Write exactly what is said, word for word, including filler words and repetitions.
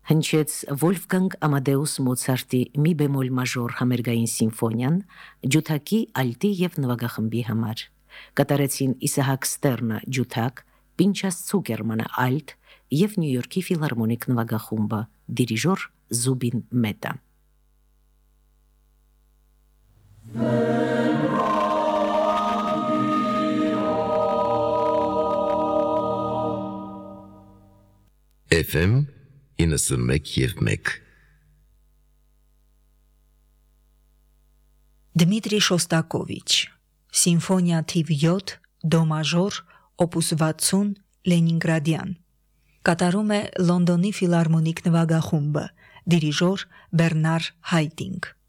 Հնչեց Վոլֆգանգ Ամադեուս Մոցարտի մի բեմոլ մաժոր համերգային սիմֆոնիան ջութակի, ալտի և նվագախմբի համար։ Կատարեցին Իսահակ Ստերնը ջութակ, Պինչաս Ցուկերմանը ալտ և Նյու Յորքի ֆիլհարմոնիկ նվագախումբը, դիրիժոր Զուբին Մետա։ Էֆ էմ իննսունմեկ և մեկ Դմիտրի Շոստակովիչ, Սիմֆոնիա թիվ յոթ, դո մաժոր, օպուս վաթսուն, Լենինգրադյան, կատարում է Լոնդոնի ֆիլհարմոնիկ նվագախումբը, դիրիժոր Բեռնար Հայտինգ։